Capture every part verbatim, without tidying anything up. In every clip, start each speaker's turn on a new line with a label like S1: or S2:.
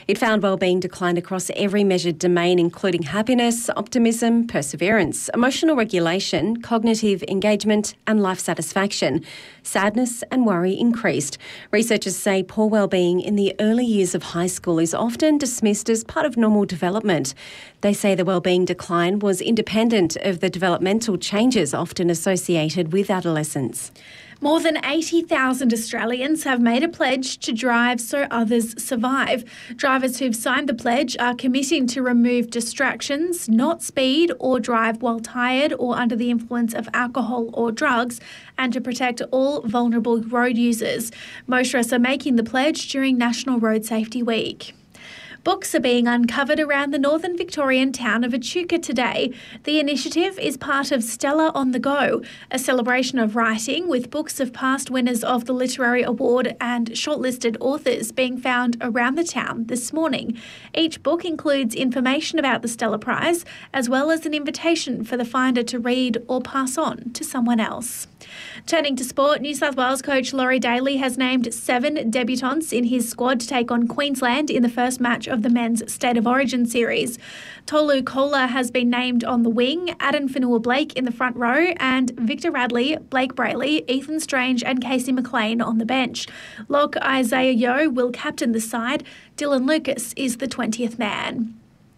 S1: It found wellbeing declined across every measured domain, including happiness, optimism, perseverance, emotional regulation, cognitive engagement and life satisfaction. Sadness and worry increased. Researchers say poor wellbeing in the early years of high school is often dismissed as part of normal development. They say the wellbeing decline was independent of the developmental changes often associated with adolescence.
S2: More than eighty thousand Australians have made a pledge to drive so others survive. Drivers who've signed the pledge are committing to remove distractions, not speed or drive while tired or under the influence of alcohol or drugs, and to protect all vulnerable road users. Motorists are making the pledge during National Road Safety Week. Books are being uncovered around the northern Victorian town of Echuca today. The initiative is part of Stella on the Go, a celebration of writing with books of past winners of the Literary Award and shortlisted authors being found around the town this morning. Each book includes information about the Stella Prize, as well as an invitation for the finder to read or pass on to someone else. Turning to sport, New South Wales coach Laurie Daly has named seven debutants in his squad to take on Queensland in the first match of the men's State of Origin series. Tolu Kola has been named on the wing, Adam Fanua-Blake in the front row, and Victor Radley, Blake Brayley, Ethan Strange and Casey McLean on the bench. Lock Isaiah Yeo will captain the side. Dylan Lucas is the twentieth man.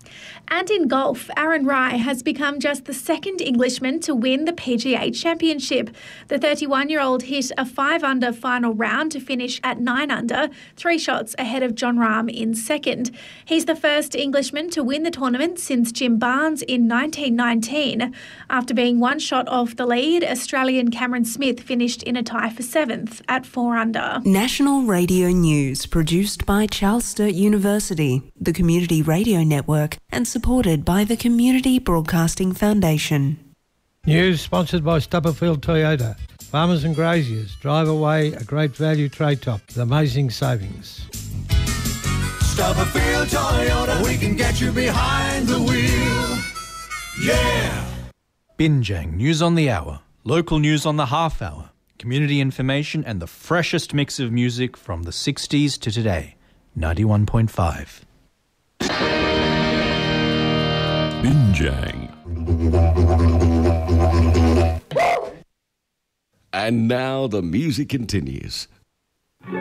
S2: And in golf, Aaron Rai has become just the second Englishman to win the P G A Championship. The thirty-one-year-old hit a five-under final round to finish at nine under, three shots ahead of Jon Rahm in second. He's the first Englishman to win the tournament since Jim Barnes in nineteen nineteen. After being one shot off the lead, Australian Cameron Smith finished in a tie for seventh at four under.
S3: National Radio News, produced by Charles Sturt University, the Community Radio Network, and supported by the Community Broadcasting Foundation.
S4: News sponsored by Stubberfield Toyota. Farmers and graziers, drive away a great value trade top with amazing savings.
S5: Stubberfield Toyota, we can get you behind the wheel. Yeah!
S6: Binjang News on the Hour, local news on the half hour, community information and the freshest mix of music from the sixties to today. ninety-one point five.
S7: Binjang. And now the music continues.